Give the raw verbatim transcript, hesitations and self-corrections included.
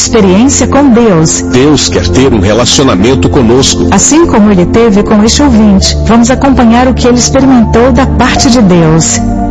experiência com Deus. Deus quer ter um relacionamento conosco. Assim como ele teve com este ouvinte, vamos acompanhar o que ele experimentou da parte de Deus.